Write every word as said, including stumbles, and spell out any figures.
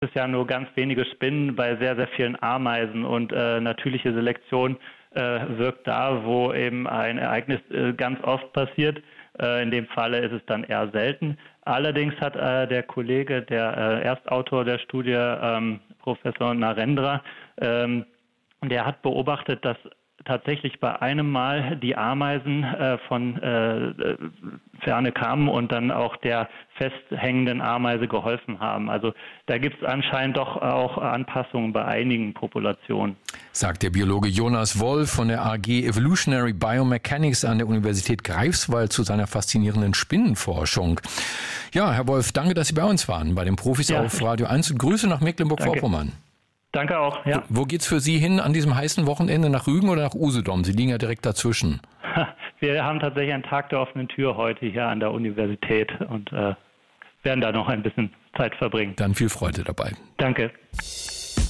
es ja nur ganz wenige Spinnen bei sehr, sehr vielen Ameisen und äh, natürliche Selektion äh, wirkt da, wo eben ein Ereignis äh, ganz oft passiert. Äh, in dem Falle ist es dann eher selten. Allerdings hat äh, der Kollege, der äh, Erstautor der Studie, ähm, Professor Narendra, ähm, der hat beobachtet, dass tatsächlich bei einem Mal die Ameisen äh, von äh, Ferne kamen und dann auch der festhängenden Ameise geholfen haben. Also da gibt es anscheinend doch auch Anpassungen bei einigen Populationen. Sagt der Biologe Jonas Wolf von der A G Evolutionary Biomechanics an der Universität Greifswald zu seiner faszinierenden Spinnenforschung. Ja, Herr Wolf, danke, dass Sie bei uns waren, bei den Profis ja. auf Radio eins und Grüße nach Mecklenburg-Vorpommern. Danke auch, ja. Wo geht's für Sie hin an diesem heißen Wochenende? Nach Rügen oder nach Usedom? Sie liegen ja direkt dazwischen. Wir haben tatsächlich einen Tag der offenen Tür heute hier an der Universität und äh, werden da noch ein bisschen Zeit verbringen. Dann viel Freude dabei. Danke.